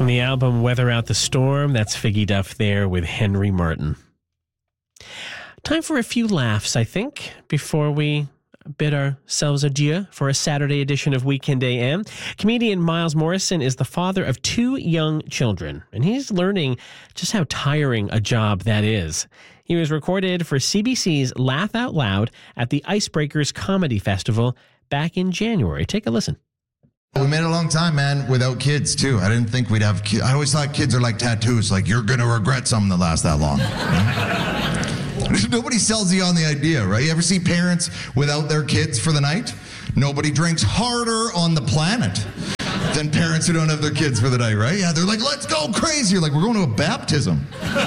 From the album Weather Out the Storm, that's Figgy Duff there with Henry Martin. Time for a few laughs, I think, before we bid ourselves adieu for a Saturday edition of Weekend AM. Comedian Miles Morrison is the father of 2 young children, and he's learning just how tiring a job that is. He was recorded for CBC's Laugh Out Loud at the Icebreakers Comedy Festival back in January. Take a listen. We made it a long time, man, without kids, too. I didn't think we'd have kids. I always thought kids are like tattoos, like you're going to regret something that lasts that long. Nobody sells you on the idea, right? You ever see parents without their kids for the night? Nobody drinks harder on the planet than parents who don't have their kids for the night, right? Yeah, they're like, let's go crazy. You're like, we're going to a baptism.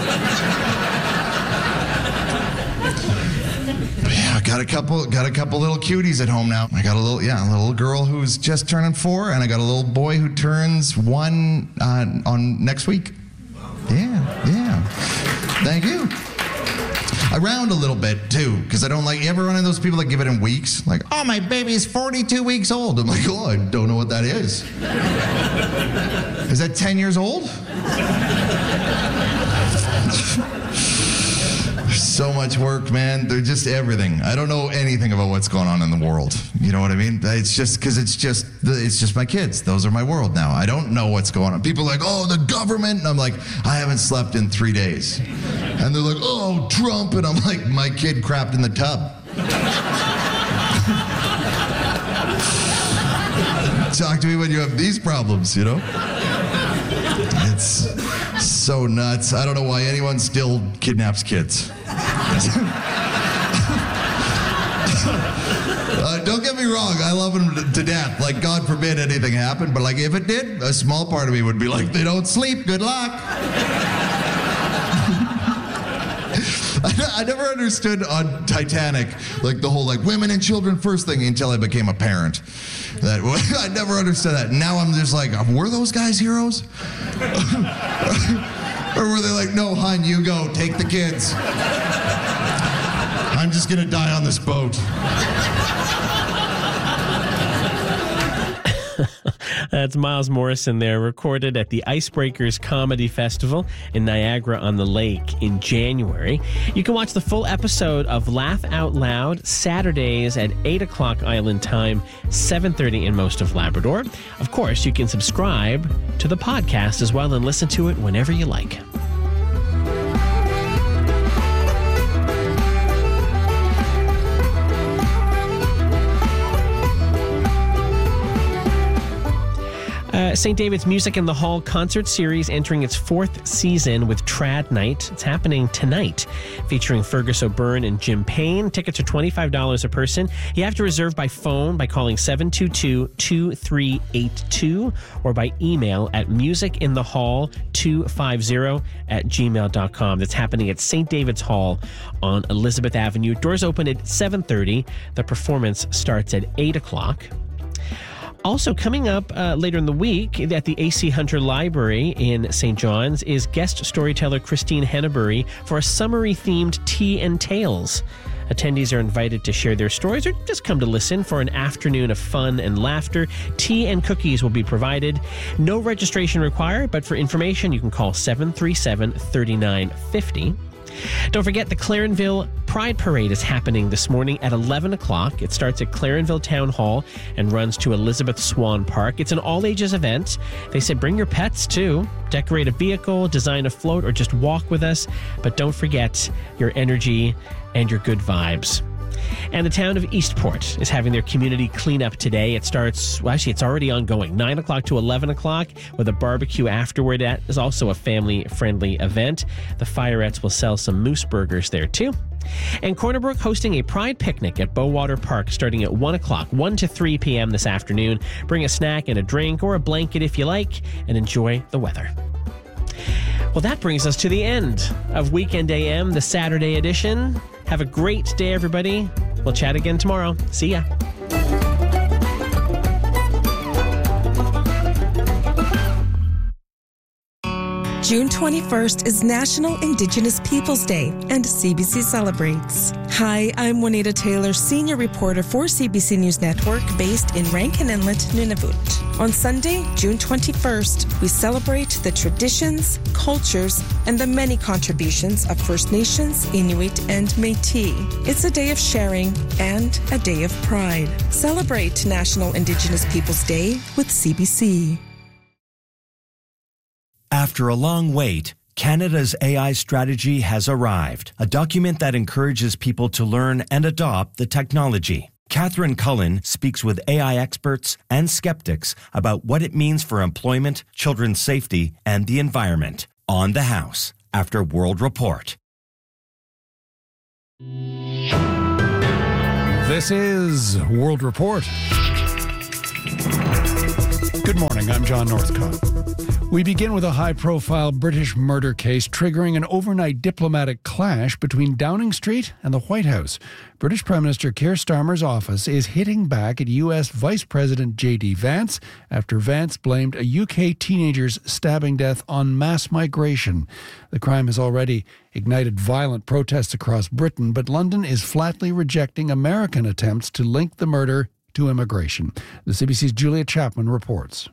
Yeah, got a couple little cuties at home now. I got a little girl who's just turning 4, and I got a little boy who turns 1 on next week. Yeah. Thank you. I round a little bit, too, because I don't like... You ever run into those people that give it in weeks? Like, oh, my baby's 42 weeks old. I'm like, oh, I don't know what that is. Is that 10 years old? So much work, man. They're just everything. I don't know anything about what's going on in the world. You know what I mean? It's just because it's just my kids. Those are my world now. I don't know what's going on. People are like, oh, the government. And I'm like, I haven't slept in 3 days. And they're like, oh, Trump. And I'm like, my kid crapped in the tub. Talk to me when you have these problems, you know? It's so nuts. I don't know why anyone still kidnaps kids. Don't get me wrong, I love them to death. Like, God forbid anything happened, but like, if it did, a small part of me would be like, they don't sleep, good luck. I never understood on Titanic, like the whole like women and children first thing until I became a parent. I never understood that. Now I'm just like, were those guys heroes? Or were they like, no, hon, you go, take the kids. I'm just gonna die on this boat. That's Miles Morrison there, recorded at the Icebreakers Comedy Festival in Niagara-on-the-Lake in January. You can watch the full episode of Laugh Out Loud Saturdays at 8 o'clock Island Time, 7:30 in most of Labrador. Of course, you can subscribe to the podcast as well and listen to it whenever you like. St. David's Music in the Hall concert series entering its 4th season with Trad Night. It's happening tonight, featuring Fergus O'Byrne and Jim Payne. Tickets are $25 a person. You have to reserve by phone by calling 722-2382 or by email at musicinthehall250@gmail.com. That's happening at St. David's Hall on Elizabeth Avenue. Doors open at 7:30. The performance starts at 8 o'clock. Also coming up later in the week at the A.C. Hunter Library in St. John's is guest storyteller Christine Hennebury for a summery-themed Tea and Tales. Attendees are invited to share their stories or just come to listen for an afternoon of fun and laughter. Tea and cookies will be provided. No registration required, but for information you can call 737-3950. Don't forget the Clarenville Pride Parade is happening this morning at 11 o'clock. It starts at Clarenville Town Hall and runs to Elizabeth Swan Park. It's an all-ages event. They said bring your pets, too. Decorate a vehicle, design a float, or just walk with us. But don't forget your energy and your good vibes. And the town of Eastport is having their community cleanup today. It starts, well, actually, it's already ongoing, 9 o'clock to 11 o'clock with a barbecue afterward. That is also a family-friendly event. The Fireettes will sell some moose burgers there, too. And Corner Brook hosting a Pride picnic at Bowater Park starting at 1 o'clock, 1 to 3 p.m. this afternoon. Bring a snack and a drink or a blanket if you like, and enjoy the weather. Well, that brings us to the end of Weekend AM, the Saturday edition. Have a great day, everybody. We'll chat again tomorrow. See ya. June 21st is National Indigenous Peoples Day, and CBC celebrates. Hi, I'm Juanita Taylor, senior reporter for CBC News Network, based in Rankin Inlet, Nunavut. On Sunday, June 21st, we celebrate the traditions, cultures, and the many contributions of First Nations, Inuit, and Métis. It's a day of sharing and a day of pride. Celebrate National Indigenous Peoples Day with CBC. After a long wait, Canada's AI strategy has arrived, a document that encourages people to learn and adopt the technology. Catherine Cullen speaks with AI experts and skeptics about what it means for employment, children's safety, and the environment. On the House, after World Report. This is World Report. Good morning, I'm John Northcott. We begin with a high-profile British murder case triggering an overnight diplomatic clash between Downing Street and the White House. British Prime Minister Keir Starmer's office is hitting back at U.S. Vice President J.D. Vance after Vance blamed a UK teenager's stabbing death on mass migration. The crime has already ignited violent protests across Britain, but London is flatly rejecting American attempts to link the murder to immigration. The CBC's Julia Chapman reports.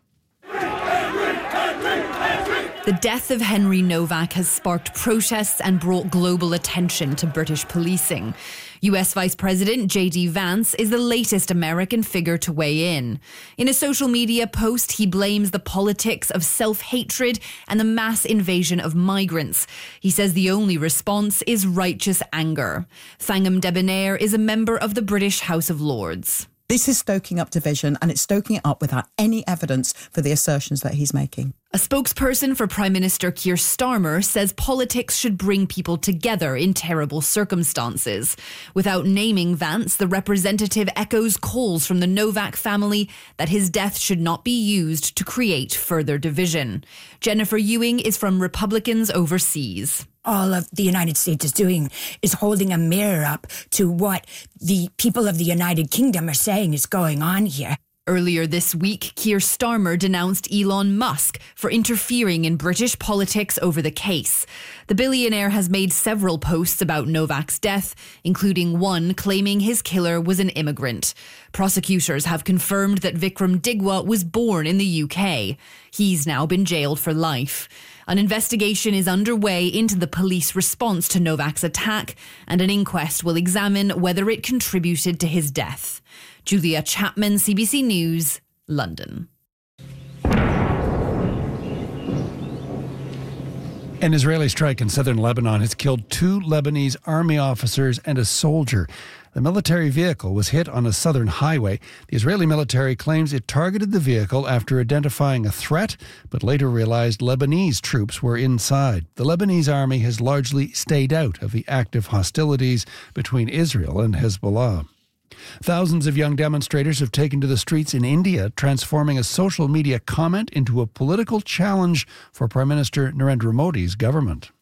The death of Henry Novak has sparked protests and brought global attention to British policing. US Vice President J.D. Vance is the latest American figure to weigh in. In a social media post, he blames the politics of self-hatred and the mass invasion of migrants. He says the only response is righteous anger. Thangam Debonair is a member of the British House of Lords. This is stoking up division, and it's stoking it up without any evidence for the assertions that he's making. A spokesperson for Prime Minister Keir Starmer says politics should bring people together in terrible circumstances. Without naming Vance, the representative echoes calls from the Novak family that his death should not be used to create further division. Jennifer Ewing is from Republicans Overseas. All of the United States is doing is holding a mirror up to what the people of the United Kingdom are saying is going on here. Earlier this week, Keir Starmer denounced Elon Musk for interfering in British politics over the case. The billionaire has made several posts about Novak's death, including one claiming his killer was an immigrant. Prosecutors have confirmed that Vikram Digwa was born in the UK. He's now been jailed for life. An investigation is underway into the police response to Novak's attack, and an inquest will examine whether it contributed to his death. Julia Chapman, CBC News, London. An Israeli strike in southern Lebanon has killed 2 Lebanese army officers and a soldier. The military vehicle was hit on a southern highway. The Israeli military claims it targeted the vehicle after identifying a threat, but later realized Lebanese troops were inside. The Lebanese army has largely stayed out of the active hostilities between Israel and Hezbollah. Thousands of young demonstrators have taken to the streets in India, transforming a social media comment into a political challenge for Prime Minister Narendra Modi's government.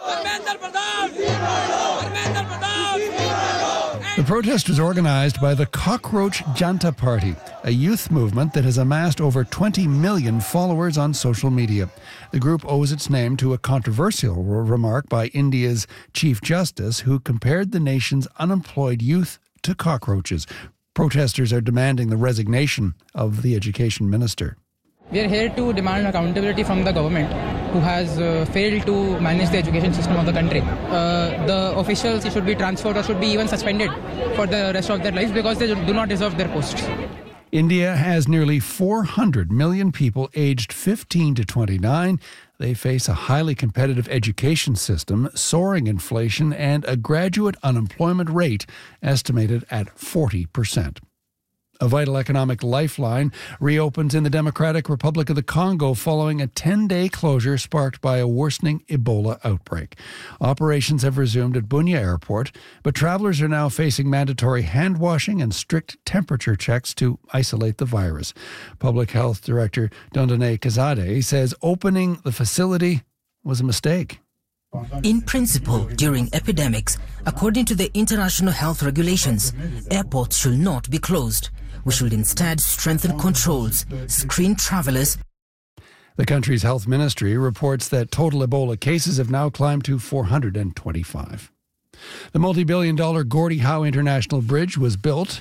The protest was organised by the Cockroach Janta Party, a youth movement that has amassed over 20 million followers on social media. The group owes its name to a controversial remark by India's Chief Justice, who compared the nation's unemployed youth to cockroaches. Protesters are demanding the resignation of the education minister. We are here to demand accountability from the government, who has failed to manage the education system of the country. The officials should be transferred or should be even suspended for the rest of their lives because they do not deserve their posts. India has nearly 400 million people aged 15 to 29. They face a highly competitive education system, soaring inflation, and a graduate unemployment rate estimated at 40%. A vital economic lifeline reopens in the Democratic Republic of the Congo following a 10-day closure sparked by a worsening Ebola outbreak. Operations have resumed at Bunia Airport, but travelers are now facing mandatory hand washing and strict temperature checks to isolate the virus. Public Health Director Dondone Kazade says opening the facility was a mistake. In principle, during epidemics, according to the international health regulations, airports should not be closed. We should instead strengthen controls, screen travelers. The country's health ministry reports that total Ebola cases have now climbed to 425. The multi-billion-dollar Gordie Howe International Bridge is built,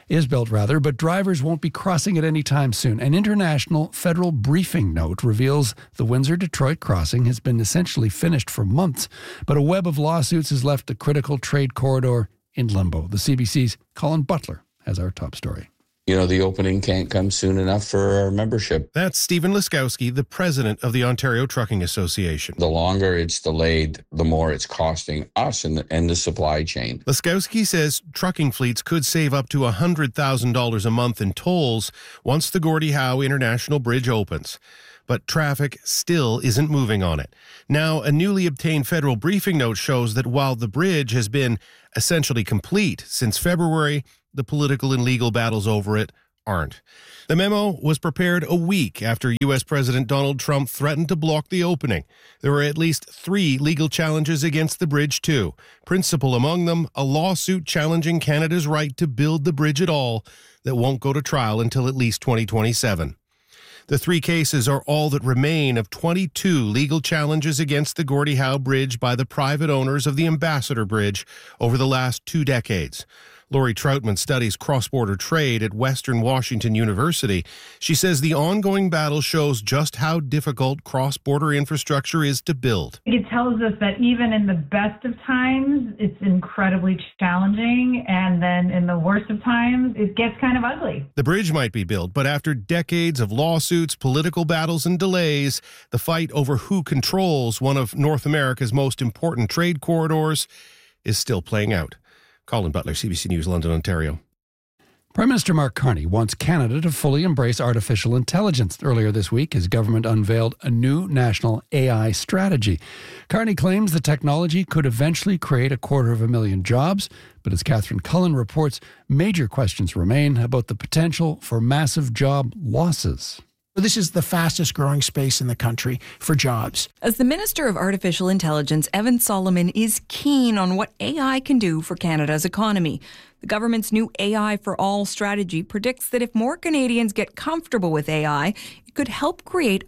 but drivers won't be crossing it anytime soon. An international federal briefing note reveals the Windsor-Detroit crossing has been essentially finished for months, but a web of lawsuits has left the critical trade corridor in limbo. The CBC's Colin Butler has our top story. You know, the opening can't come soon enough for our membership. That's Stephen Laskowski, the president of the Ontario Trucking Association. The longer it's delayed, the more it's costing us and the supply chain. Laskowski says trucking fleets could save up to $100,000 a month in tolls once the Gordie Howe International Bridge opens. But traffic still isn't moving on it. Now, a newly obtained federal briefing note shows that while the bridge has been essentially complete since February, the political and legal battles over it aren't. The memo was prepared a week after U.S. President Donald Trump threatened to block the opening. There were at least 3 legal challenges against the bridge, too. Principal among them, a lawsuit challenging Canada's right to build the bridge at all that won't go to trial until at least 2027. The 3 cases are all that remain of 22 legal challenges against the Gordie Howe Bridge by the private owners of the Ambassador Bridge over the last 2 decades. Lori Troutman studies cross-border trade at Western Washington University. She says the ongoing battle shows just how difficult cross-border infrastructure is to build. It tells us that even in the best of times, it's incredibly challenging, and then in the worst of times, it gets kind of ugly. The bridge might be built, but after decades of lawsuits, political battles, and delays, the fight over who controls one of North America's most important trade corridors is still playing out. Colin Butler, CBC News, London, Ontario. Prime Minister Mark Carney wants Canada to fully embrace artificial intelligence. Earlier this week, his government unveiled a new national AI strategy. Carney claims the technology could eventually create 250,000 jobs, but as Catherine Cullen reports, major questions remain about the potential for massive job losses. This is the fastest growing space in the country for jobs. As the Minister of Artificial Intelligence, Evan Solomon is keen on what AI can do for Canada's economy. The government's new AI for All strategy predicts that if more Canadians get comfortable with AI, it could help create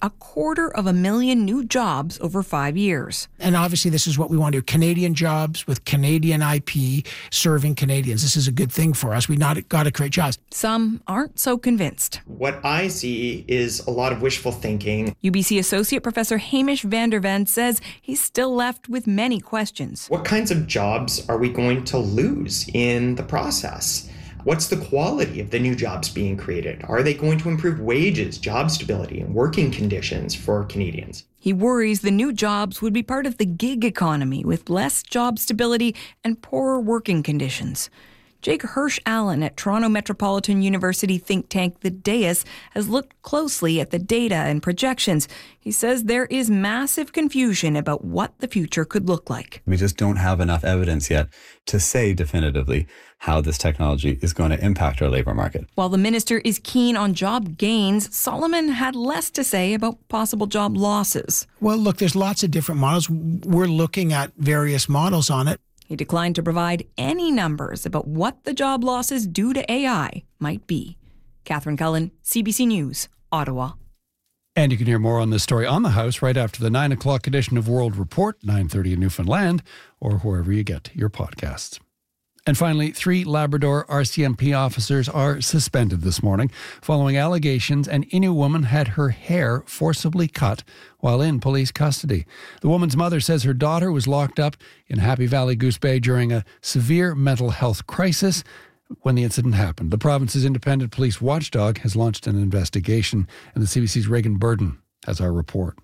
250,000 new jobs over 5 years. And obviously this is what we want to do. Canadian jobs with Canadian IP serving Canadians. This is a good thing for us. We got to create jobs. Some aren't so convinced. What I see is a lot of wishful thinking. UBC Associate Professor Hamish van der Ven says he's still left with many questions. What kinds of jobs are we going to lose in the process? What's the quality of the new jobs being created? Are they going to improve wages, job stability, and working conditions for Canadians? He worries the new jobs would be part of the gig economy with less job stability and poorer working conditions. Jake Hirsch-Allen at Toronto Metropolitan University think tank The Dais has looked closely at the data and projections. He says there is massive confusion about what the future could look like. We just don't have enough evidence yet to say definitively how this technology is going to impact our labour market. While the minister is keen on job gains, Solomon had less to say about possible job losses. Well, look, there's lots of different models. We're looking at various models on it. He declined to provide any numbers about what the job losses due to AI might be. Catherine Cullen, CBC News, Ottawa. And you can hear more on this story on the House right after the 9 o'clock edition of World Report, 9:30 in Newfoundland, or wherever you get your podcasts. And finally, 3 Labrador RCMP officers are suspended this morning following allegations an Innu woman had her hair forcibly cut while in police custody. The woman's mother says her daughter was locked up in Happy Valley Goose Bay during a severe mental health crisis when the incident happened. The province's independent police watchdog has launched an investigation, and the CBC's Reagan Burden has our report.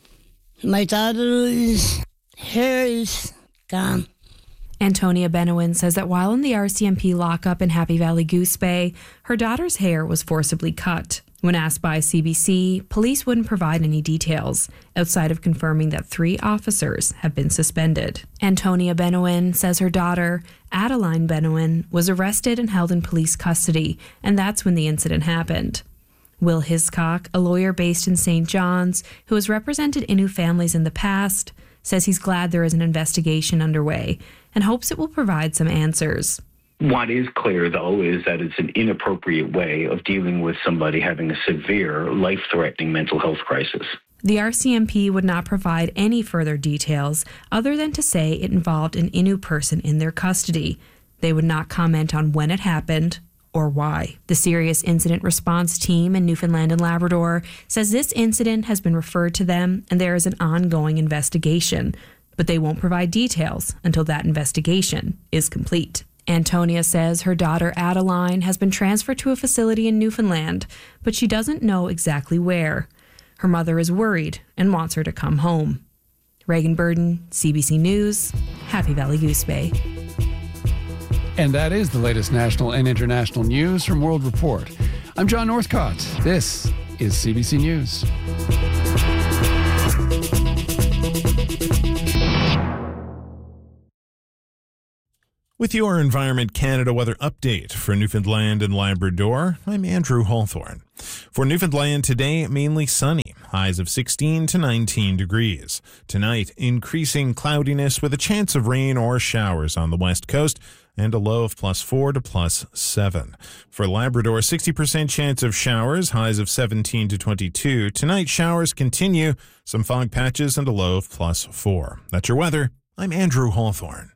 My daughter's hair is gone. Antonia Benowin says that while in the RCMP lockup in Happy Valley Goose Bay, her daughter's hair was forcibly cut. When asked by CBC, police wouldn't provide any details, outside of confirming that 3 officers have been suspended. Antonia Benowin says her daughter, Adeline Benowin, was arrested and held in police custody, and that's when the incident happened. Will Hiscock, a lawyer based in St. John's, who has represented Innu families in the past, says he's glad there is an investigation underway and hopes it will provide some answers. What is clear, though, is that it's an inappropriate way of dealing with somebody having a severe, life-threatening mental health crisis. The RCMP would not provide any further details other than to say it involved an Innu person in their custody. They would not comment on when it happened or why. The Serious Incident Response Team in Newfoundland and Labrador says this incident has been referred to them and there is an ongoing investigation, but they won't provide details until that investigation is complete. Antonia says her daughter Adeline has been transferred to a facility in Newfoundland, but she doesn't know exactly where. Her mother is worried and wants her to come home. Reagan Burden, CBC News, Happy Valley Goose Bay. And that is the latest national and international news from World Report. I'm John Northcott. This is CBC News. With your Environment Canada weather update for Newfoundland and Labrador, I'm Andrew Hawthorne. For Newfoundland today, mainly sunny, highs of 16 to 19 degrees. Tonight, increasing cloudiness with a chance of rain or showers on the west coast and a low of +4 to +7. For Labrador, 60% chance of showers, highs of 17 to 22. Tonight, showers continue, some fog patches and a low of +4. That's your weather. I'm Andrew Hawthorne.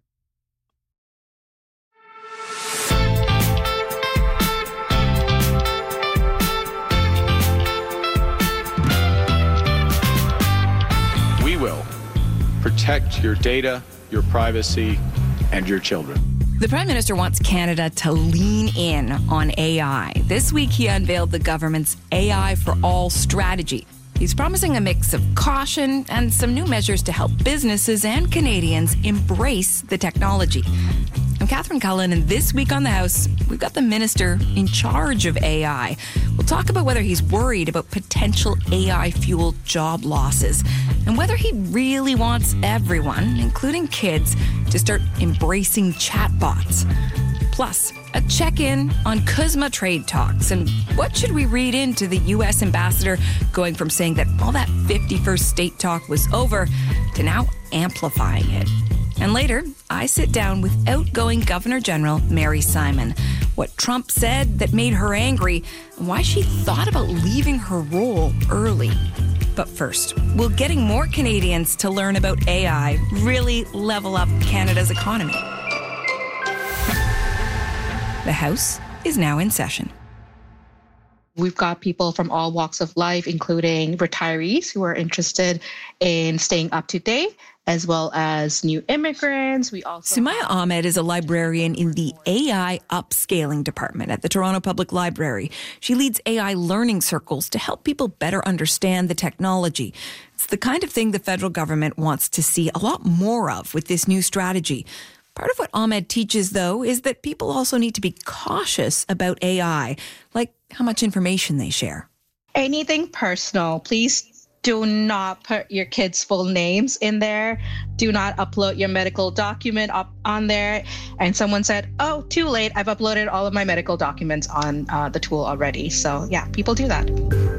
We will protect your data, your privacy, and your children. The Prime Minister wants Canada to lean in on AI. This week, he unveiled the government's AI for All strategy. He's promising a mix of caution and some new measures to help businesses and Canadians embrace the technology. I'm Catherine Cullen, and this week on the House, we've got the minister in charge of AI. We'll talk about whether he's worried about potential AI-fueled job losses and whether he really wants everyone, including kids, to start embracing chatbots. Plus, a check-in on CUSMA trade talks and what should we read into the U.S. ambassador going from saying that all that 51st state talk was over to now amplifying it. And later, I sit down with outgoing Governor General Mary Simon, what Trump said that made her angry, and why she thought about leaving her role early. But first, will getting more Canadians to learn about AI really level up Canada's economy? The House is now in session. We've got people from all walks of life, including retirees who are interested in staying up to date, as well as new immigrants. We also Sumaya Ahmed is a librarian in the AI Upscaling Department at the Toronto Public Library. She leads AI learning circles to help people better understand the technology. It's the kind of thing the federal government wants to see a lot more of with this new strategy. Part of what Ahmed teaches, though, is that people also need to be cautious about AI, like how much information they share. Anything personal, please do not put your kids' full names in there. Do not upload your medical document up on there. And someone said, oh, too late. I've uploaded all of my medical documents on the tool already. So yeah, people do that.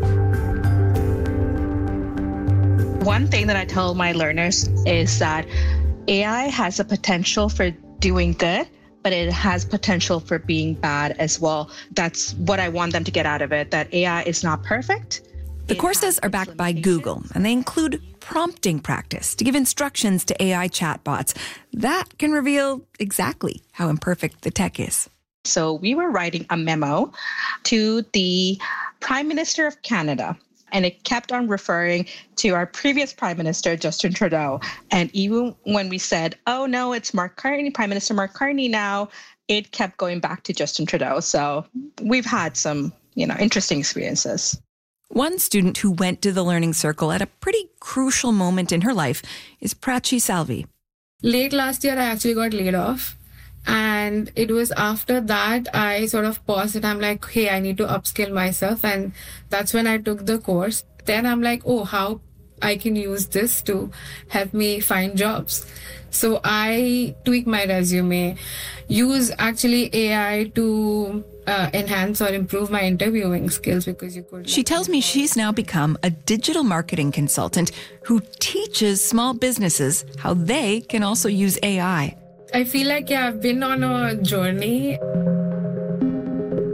One thing that I tell my learners is that AI has a potential for doing good, but it has potential for being bad as well. That's what I want them to get out of it, that AI is not perfect. The courses are backed by Google, and they include prompting practice to give instructions to AI chatbots. That can reveal exactly how imperfect the tech is. So we were writing a memo to the Prime Minister of Canada, and it kept on referring to our previous Prime Minister, Justin Trudeau. And even when we said, oh, no, it's Mark Carney, Prime Minister Mark Carney now, it kept going back to Justin Trudeau. So we've had some, interesting experiences. One student who went to the Learning Circle at a pretty crucial moment in her life is Prachi Salvi. Late last year, I actually got laid off. And it was after that I sort of paused and I'm like, hey, I need to upskill myself. And that's when I took the course. Then I'm like, oh, how I can use this to help me find jobs. So I tweak my resume, use actually AI to enhance or improve my interviewing skills because you could. She tells me she's now become a digital marketing consultant who teaches small businesses how they can also use AI. I feel like, I've been on a journey.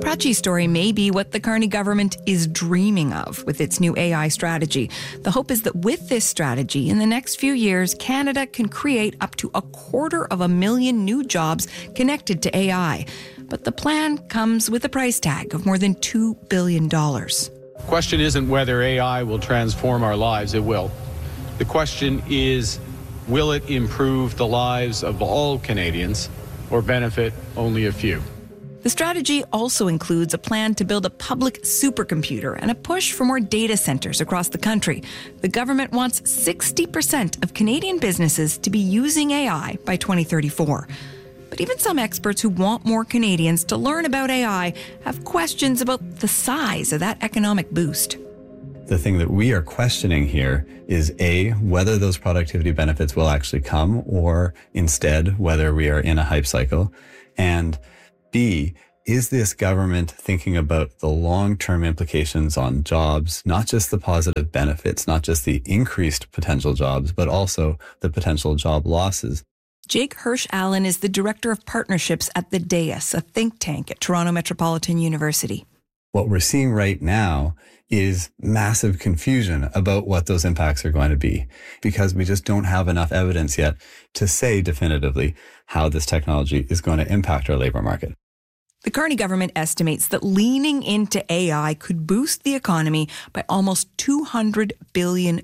Prachi's story may be what the Carney government is dreaming of with its new AI strategy. The hope is that with this strategy, in the next few years, Canada can create up to 250,000 new jobs connected to AI. But the plan comes with a price tag of more than $2 billion. The question isn't whether AI will transform our lives. It will. The question is, will it improve the lives of all Canadians or benefit only a few? The strategy also includes a plan to build a public supercomputer and a push for more data centers across the country. The government wants 60% of Canadian businesses to be using AI by 2034. But even some experts who want more Canadians to learn about AI have questions about the size of that economic boost. The thing that we are questioning here is A, whether those productivity benefits will actually come, or instead, whether we are in a hype cycle. And B, is this government thinking about the long-term implications on jobs, not just the positive benefits, not just the increased potential jobs, but also the potential job losses? Jake Hirsch-Allen is the Director of Partnerships at the DAIS, a think tank at Toronto Metropolitan University. What we're seeing right now is massive confusion about what those impacts are going to be, because we just don't have enough evidence yet to say definitively how this technology is going to impact our labor market. The Carney government estimates that leaning into AI could boost the economy by almost $200 billion.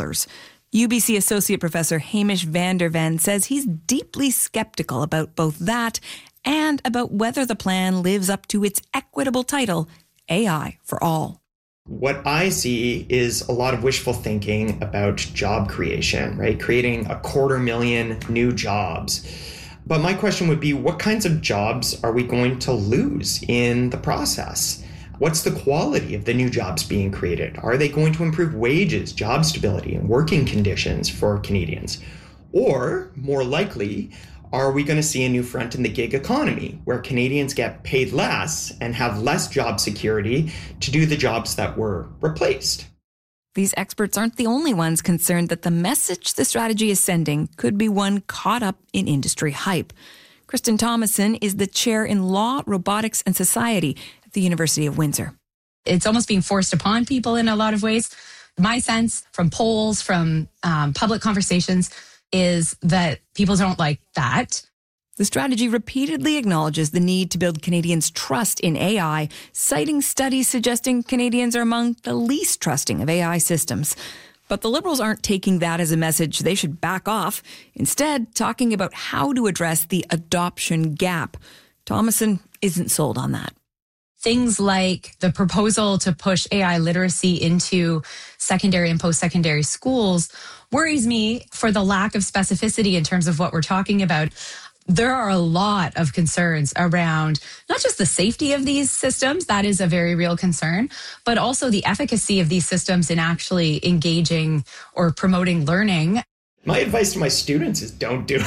UBC Associate Professor Hamish van der Ven says he's deeply skeptical about both that and about whether the plan lives up to its equitable title, AI for All. What I see is a lot of wishful thinking about job creation, right? Creating 250,000 new jobs. But my question would be, what kinds of jobs are we going to lose in the process? What's the quality of the new jobs being created? Are they going to improve wages, job stability, and working conditions for Canadians? Or, more likely, are we going to see a new front in the gig economy where Canadians get paid less and have less job security to do the jobs that were replaced? These experts aren't the only ones concerned that the message the strategy is sending could be one caught up in industry hype. Kristen Thomason is the chair in Law, Robotics and Society at the University of Windsor. It's almost being forced upon people in a lot of ways. My sense from polls, from public conversations, is that people don't like that. The strategy repeatedly acknowledges the need to build Canadians' trust in AI, citing studies suggesting Canadians are among the least trusting of AI systems. But the Liberals aren't taking that as a message they should back off, instead talking about how to address the adoption gap. Thomason isn't sold on that. Things like the proposal to push AI literacy into secondary and post-secondary schools worries me for the lack of specificity in terms of what we're talking about. There are a lot of concerns around not just the safety of these systems, that is a very real concern, but also the efficacy of these systems in actually engaging or promoting learning. My advice to my students is don't do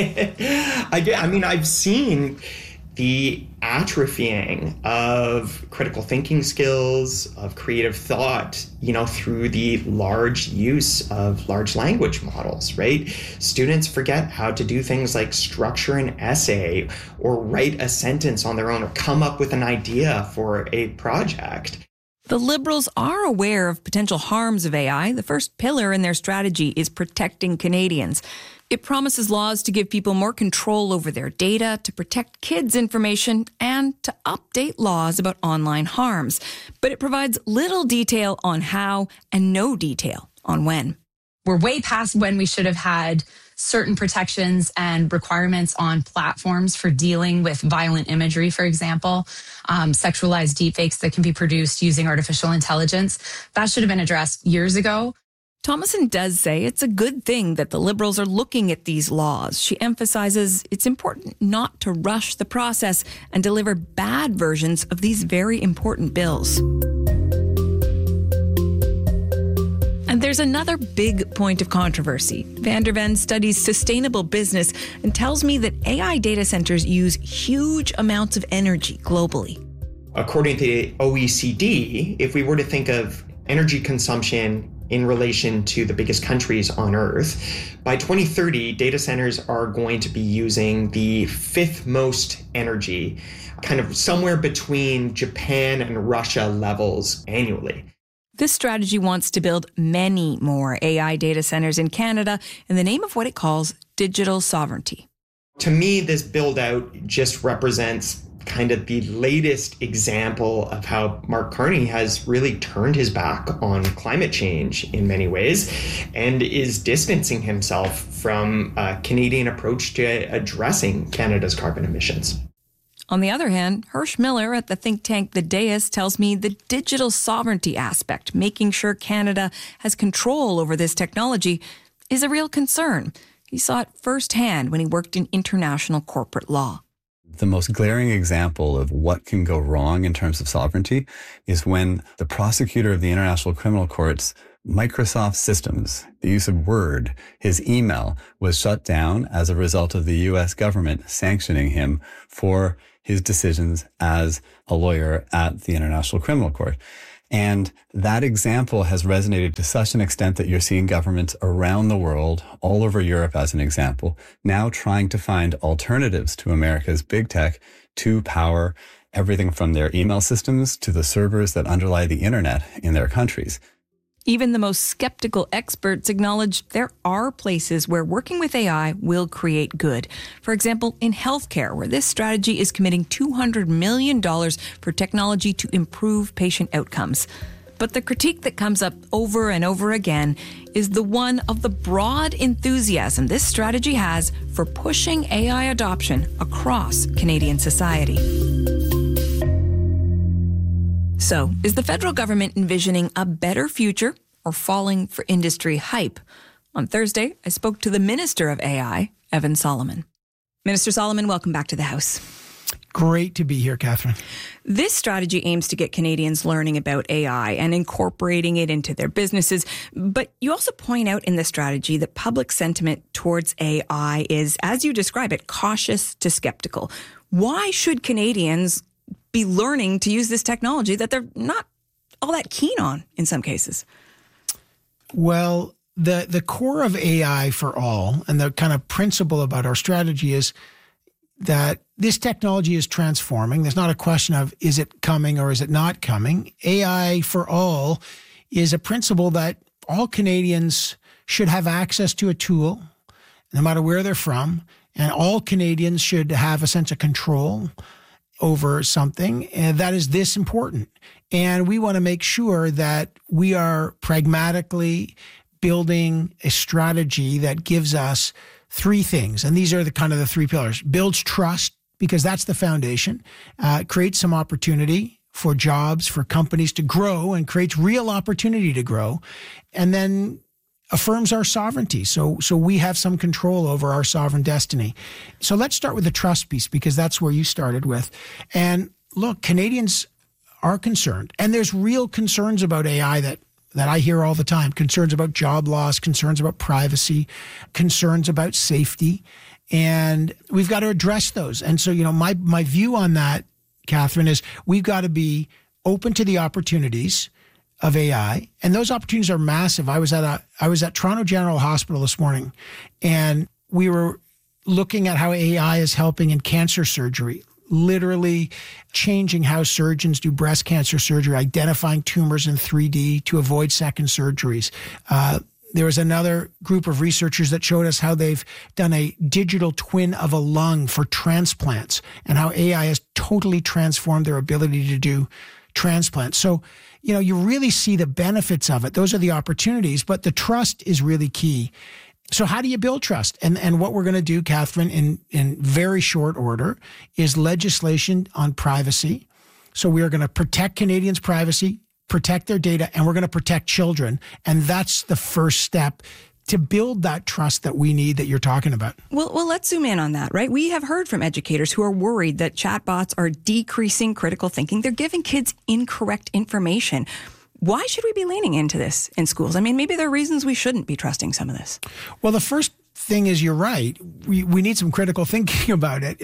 it. I've seen the atrophying of critical thinking skills, of creative thought, through the large use of large language models, right? Students forget how to do things like structure an essay or write a sentence on their own or come up with an idea for a project. The Liberals are aware of potential harms of AI. The first pillar in their strategy is protecting Canadians. It promises laws to give people more control over their data, to protect kids' information, and to update laws about online harms. But it provides little detail on how and no detail on when. We're way past when we should have had certain protections and requirements on platforms for dealing with violent imagery, for example, sexualized deepfakes that can be produced using artificial intelligence. That should have been addressed years ago. Thomason does say it's a good thing that the Liberals are looking at these laws. She emphasizes it's important not to rush the process and deliver bad versions of these very important bills. And there's another big point of controversy. Van der Ven studies sustainable business and tells me that AI data centers use huge amounts of energy globally. According to the OECD, if we were to think of energy consumption in relation to the biggest countries on Earth. By 2030, data centers are going to be using the 5th most energy, kind of somewhere between Japan and Russia levels annually. This strategy wants to build many more AI data centers in Canada in the name of what it calls digital sovereignty. To me, this build out just represents kind of the latest example of how Mark Carney has really turned his back on climate change in many ways and is distancing himself from a Canadian approach to addressing Canada's carbon emissions. On the other hand, Hirsch Miller at the think tank The Dais tells me the digital sovereignty aspect, making sure Canada has control over this technology, is a real concern. He saw it firsthand when he worked in international corporate law. The most glaring example of what can go wrong in terms of sovereignty is when the prosecutor of the International Criminal Court's Microsoft systems, the use of Word, his email, was shut down as a result of the U.S. government sanctioning him for his decisions as a lawyer at the International Criminal Court. And that example has resonated to such an extent that you're seeing governments around the world, all over Europe as an example, now trying to find alternatives to America's big tech to power everything from their email systems to the servers that underlie the internet in their countries. Even the most skeptical experts acknowledge there are places where working with AI will create good. For example, in healthcare, where this strategy is committing $200 million for technology to improve patient outcomes. But the critique that comes up over and over again is the one of the broad enthusiasm this strategy has for pushing AI adoption across Canadian society. So, is the federal government envisioning a better future or falling for industry hype? On Thursday, I spoke to the Minister of AI, Evan Solomon. Minister Solomon, welcome back to the House. Great to be here, Catherine. This strategy aims to get Canadians learning about AI and incorporating it into their businesses. But you also point out in the strategy that public sentiment towards AI is, as you describe it, cautious to skeptical. Why should Canadians be learning to use this technology that they're not all that keen on in some cases? Well, the core of AI for all and the kind of principle about our strategy is that this technology is transforming. There's not a question of is it coming or is it not coming. AI for all is a principle that all Canadians should have access to a tool, no matter where they're from, and all Canadians should have a sense of control over something, and that is this important. And we want to make sure that we are pragmatically building a strategy that gives us three things. And these are the kind of the three pillars. Builds trust, because that's the foundation. Creates some opportunity for jobs, for companies to grow, and creates real opportunity to grow. And then affirms our sovereignty. So we have some control over our sovereign destiny. So let's start with the trust piece, because that's where you started with. And look, Canadians are concerned. And there's real concerns about AI that I hear all the time. Concerns about job loss, concerns about privacy, concerns about safety. And we've got to address those. And so, my view on that, Catherine, is we've got to be open to the opportunities of AI, and those opportunities are massive. I was at Toronto General Hospital this morning, and we were looking at how AI is helping in cancer surgery, literally changing how surgeons do breast cancer surgery, identifying tumors in 3D to avoid second surgeries. There was another group of researchers that showed us how they've done a digital twin of a lung for transplants, and how AI has totally transformed their ability to do transplants. So, you really see the benefits of it. Those are the opportunities, but the trust is really key. So how do you build trust? And what we're going to do, Catherine, in very short order, is legislation on privacy. So we are going to protect Canadians' privacy, protect their data, and we're going to protect children. And that's the first step to build that trust that we need, that you're talking about. Well, let's zoom in on that, right? We have heard from educators who are worried that chatbots are decreasing critical thinking. They're giving kids incorrect information. Why should we be leaning into this in schools? I mean, maybe there are reasons we shouldn't be trusting some of this. Well, the first thing is, you're right. We need some critical thinking about it.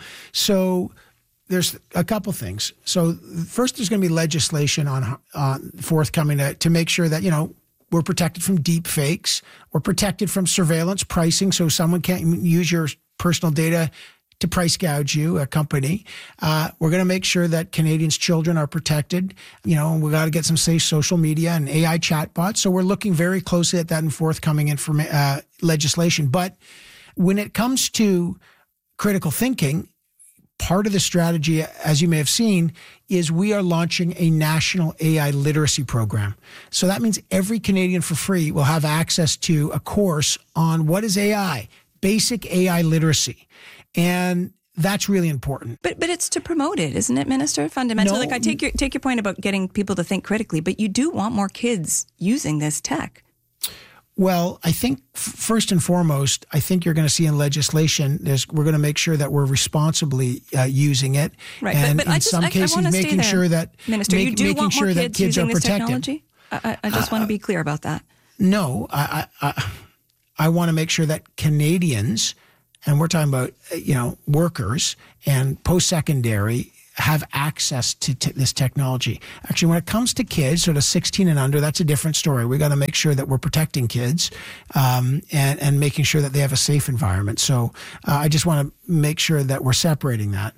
So there's a couple things. So first, there's going to be legislation on forthcoming to make sure that, We're protected from deep fakes. We're protected from surveillance pricing, so someone can't use your personal data to price gouge you, a company. We're going to make sure that Canadians' children are protected. We got to get some safe social media and AI chatbots. So we're looking very closely at that in forthcoming legislation. But when it comes to critical thinking, part of the strategy, as you may have seen, is we are launching a national AI literacy program. So that means every Canadian for free will have access to a course on what is AI, basic AI literacy. And that's really important. But it's to promote it, isn't it, Minister? Fundamentally, No. I take your point about getting people to think critically, but you do want more kids using this tech. Well, I think first and foremost, I think you're going to see in legislation, we're going to make sure that we're responsibly using it. Right, and but in some cases, making sure that Minister, you do want more kids using this protected. technology? I just want to be clear about that. No, I want to make sure that Canadians, and we're talking about workers and post-secondary, have access to this technology. Actually, when it comes to kids, sort of 16 and under, that's a different story. We got to make sure that we're protecting kids and making sure that they have a safe environment. So I just want to make sure that we're separating that.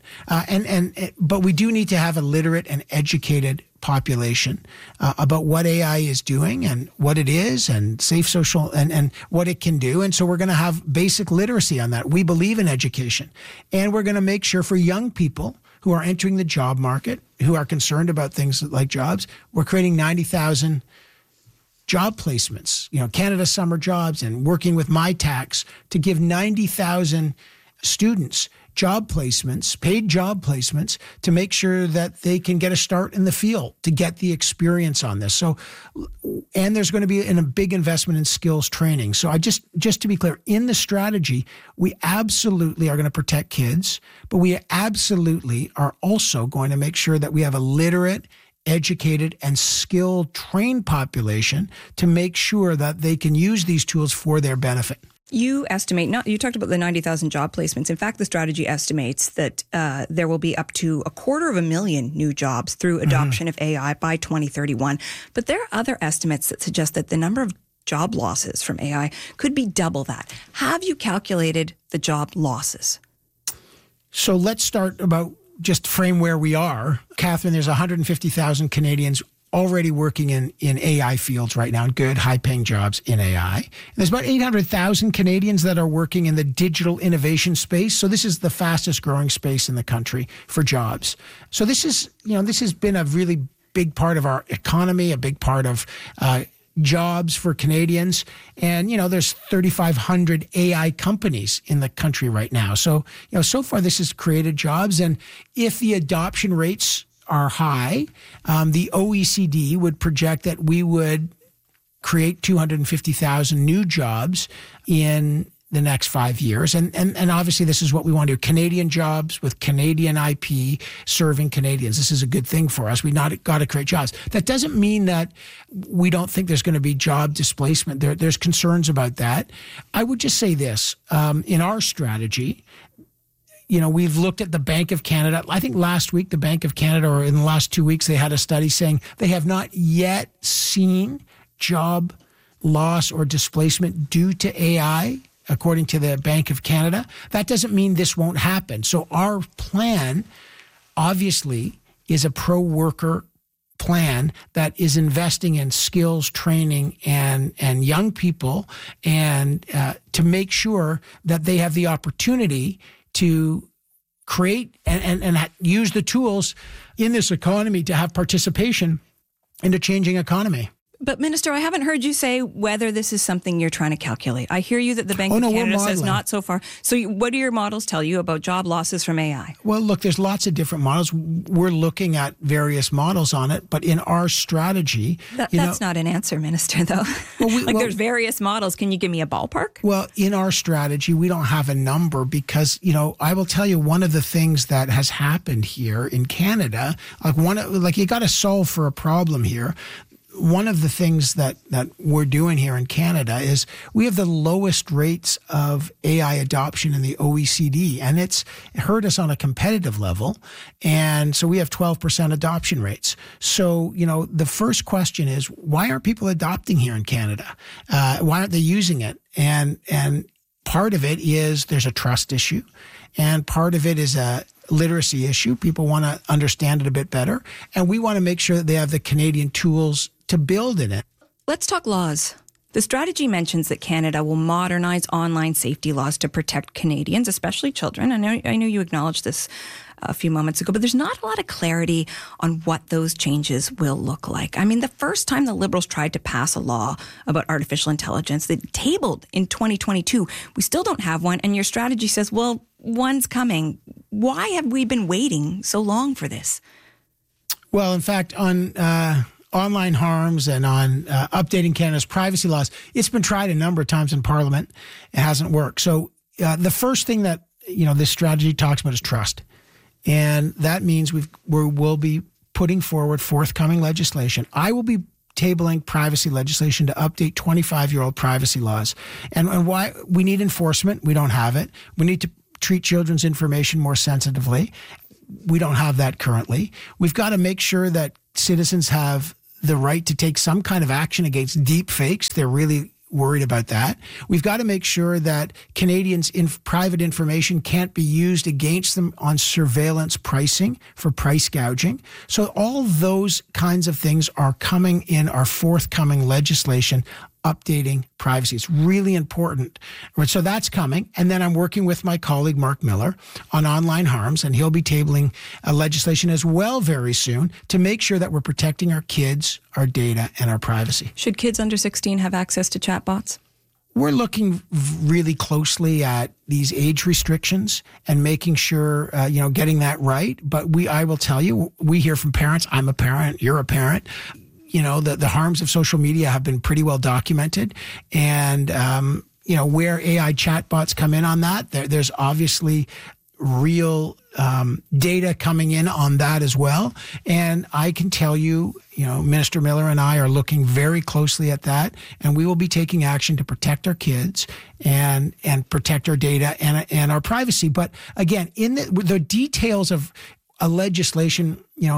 But we do need to have a literate and educated population about what AI is doing and what it is and safe social and what it can do. And so we're going to have basic literacy on that. We believe in education. And we're going to make sure for young people who are entering the job market, who are concerned about things like jobs, we're creating 90,000 job placements, Canada Summer Jobs, and working with MyTax to give 90,000 students job placements, paid job placements, to make sure that they can get a start in the field, to get the experience on this. So, and there's going to be a big investment in skills training. So I just to be clear, in the strategy, we absolutely are going to protect kids, but we absolutely are also going to make sure that we have a literate, educated, and skilled, trained population to make sure that they can use these tools for their benefit. You estimate, you talked about the 90,000 job placements. In fact, the strategy estimates that there will be up to 250,000 new jobs through adoption of AI by 2031. But there are other estimates that suggest that the number of job losses from AI could be double that. Have you calculated the job losses? So let's start about just frame where we are. Catherine, there's 150,000 Canadians already working in AI fields right now, good high-paying jobs in AI. And there's about 800,000 Canadians that are working in the digital innovation space. So this is the fastest growing space in the country for jobs. So this is, this has been a really big part of our economy, a big part of jobs for Canadians. And, there's 3,500 AI companies in the country right now. So, so far this has created jobs. And if the adoption rates are high, the OECD would project that we would create 250,000 new jobs in the next 5 years. And obviously this is what we want to do. Canadian jobs with Canadian IP serving Canadians. This is a good thing for us. We got to create jobs. That doesn't mean that we don't think there's going to be job displacement. There's concerns about that. I would just say this, in our strategy, we've looked at the Bank of Canada. I think last week, the Bank of Canada, or in the last 2 weeks, they had a study saying they have not yet seen job loss or displacement due to AI, according to the Bank of Canada. That doesn't mean this won't happen. So our plan, obviously, is a pro-worker plan that is investing in skills training and young people, and to make sure that they have the opportunity to create and use the tools in this economy to have participation in a changing economy. But Minister, I haven't heard you say whether this is something you're trying to calculate. I hear you that the Bank of Canada says not so far. So what do your models tell you about job losses from AI? Well, look, there's lots of different models. We're looking at various models on it, but in our strategy... That's not an answer, Minister, though. There's various models. Can you give me a ballpark? Well, in our strategy, we don't have a number because, I will tell you one of the things that has happened here in Canada, you got to solve for a problem here. one of the things that we're doing here in Canada is we have the lowest rates of AI adoption in the OECD, and it hurt us on a competitive level. And so we have 12% adoption rates. So, the first question is, why aren't people adopting here in Canada? Why aren't they using it? And part of it is there's a trust issue, and part of it is a literacy issue. People want to understand it a bit better, and we want to make sure that they have the Canadian tools to build in it. Let's talk laws. The strategy mentions that Canada will modernize online safety laws to protect Canadians, especially children. I know you acknowledged this a few moments ago, but there's not a lot of clarity on what those changes will look like. I mean, the first time the Liberals tried to pass a law about artificial intelligence, they tabled in 2022. We still don't have one, and your strategy says, well, one's coming. Why have we been waiting so long for this? Well, in fact, on online harms and on updating Canada's privacy laws, it's been tried a number of times in Parliament. It hasn't worked. So the first thing that this strategy talks about is trust. And that means we'll be putting forward forthcoming legislation. I will be tabling privacy legislation to update 25-year-old privacy laws. And why we need enforcement, we don't have it. We need to treat children's information more sensitively. We don't have that currently. We've got to make sure that citizens have the right to take some kind of action against deep fakes. They're really worried about that. We've got to make sure that Canadians' private information can't be used against them on surveillance pricing for price gouging. So all those kinds of things are coming in our forthcoming legislation updating privacy. It's really important. So that's coming. And then I'm working with my colleague, Mark Miller, on online harms, and he'll be tabling legislation as well very soon to make sure that we're protecting our kids, our data, and our privacy. Should kids under 16 have access to chatbots? We're looking really closely at these age restrictions and making sure, getting that right. But I will tell you, we hear from parents. I'm a parent. You're a parent. The harms of social media have been pretty well documented. And, where AI chatbots come in on that, there's obviously real data coming in on that as well. And I can tell you, Minister Miller and I are looking very closely at that, and we will be taking action to protect our kids and protect our data and our privacy. But again, in the details of a legislation,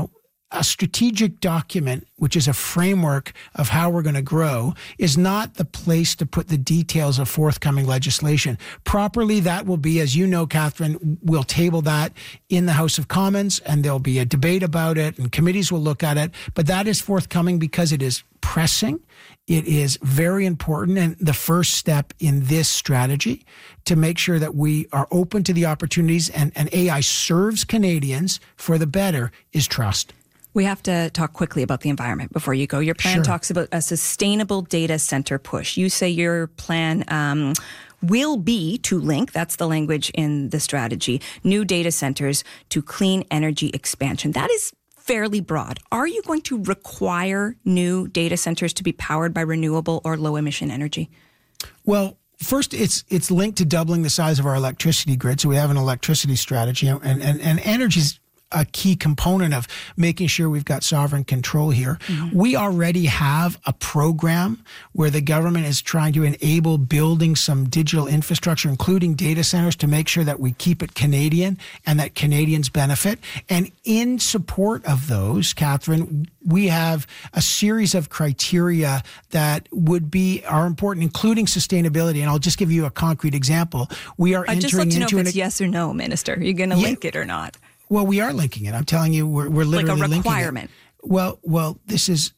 a strategic document, which is a framework of how we're going to grow, is not the place to put the details of forthcoming legislation. Properly, that will be, as you know, Catherine, we'll table that in the House of Commons, and there'll be a debate about it, and committees will look at it. But that is forthcoming because it is pressing. It is very important, and the first step in this strategy to make sure that we are open to the opportunities and AI serves Canadians for the better is trust. We have to talk quickly about the environment before you go. Your plan talks about a sustainable data center push. You say your plan will be to link, that's the language in the strategy, new data centers to clean energy expansion. That is fairly broad. Are you going to require new data centers to be powered by renewable or low emission energy? Well, first, it's linked to doubling the size of our electricity grid. So we have an electricity strategy, and energy's a key component of making sure we've got sovereign control here. Mm-hmm. We already have a program where the government is trying to enable building some digital infrastructure, including data centers, to make sure that we keep it Canadian and that Canadians benefit. And in support of those, Catherine, we have a series of criteria that are important, including sustainability. And I'll just give you a concrete example. We are entering into... I'd just like to know if it's yes or no, Minister. Are you going to link it or not? Well, we are linking it. I'm telling you, we're literally linking it. Like a requirement. Well, this is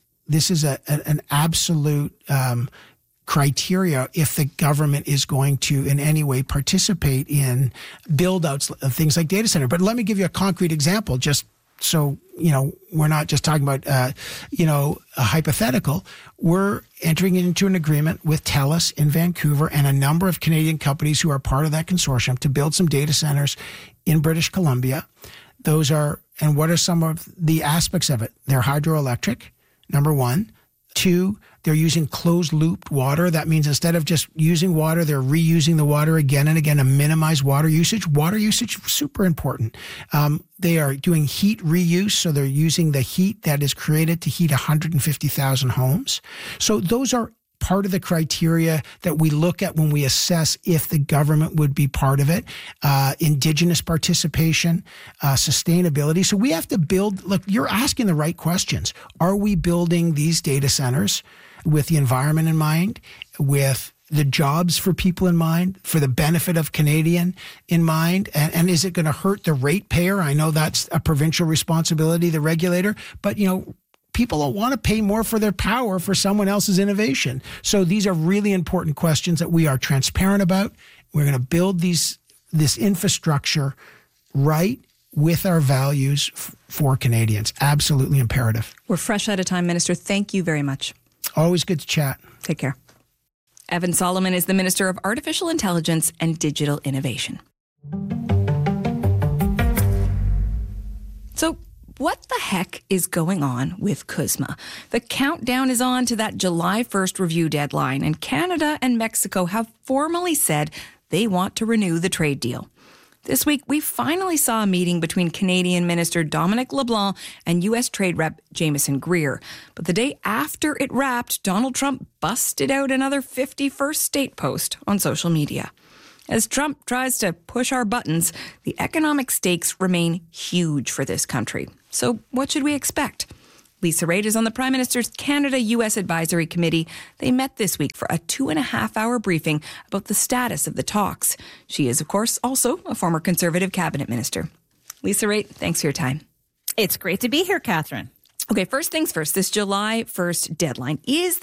an absolute criteria if the government is going to in any way participate in build-outs of things like data center. But let me give you a concrete example, just so we're not just talking about a hypothetical. We're entering into an agreement with TELUS in Vancouver and a number of Canadian companies who are part of that consortium to build some data centers in British Columbia. What are some of the aspects of it? They're hydroelectric, number one. Two, They're using closed-looped water. That means instead of just using water, they're reusing the water again and again to minimize water usage. Water usage is super important. They are doing heat reuse, so they're using the heat that is created to heat 150,000 homes. So those are part of the criteria that we look at when we assess if the government would be part of it. Indigenous participation, sustainability. So we have to build, look, you're asking the right questions. Are we building these data centers with the environment in mind, with the jobs for people in mind, for the benefit of Canadian in mind? And is it going to hurt the ratepayer? I know that's a provincial responsibility, the regulator, but people don't want to pay more for their power for someone else's innovation. So these are really important questions that we are transparent about. We're going to build this infrastructure right with our values for Canadians. Absolutely imperative. We're fresh out of time, Minister. Thank you very much. Always good to chat. Take care. Evan Solomon is the Minister of Artificial Intelligence and Digital Innovation. So, what the heck is going on with CUSMA? The countdown is on to that July 1st review deadline, and Canada and Mexico have formally said they want to renew the trade deal. This week, we finally saw a meeting between Canadian Minister Dominic LeBlanc and U.S. Trade Rep Jameson Greer. But the day after it wrapped, Donald Trump busted out another 51st state post on social media. As Trump tries to push our buttons, the economic stakes remain huge for this country. So what should we expect? Lisa Raitt is on the Prime Minister's Canada-U.S. Advisory Committee. They met this week for a 2.5-hour briefing about the status of the talks. She is, of course, also a former Conservative cabinet minister. Lisa Raitt, thanks for your time. It's great to be here, Catherine. Okay, first things first, this July 1st deadline, is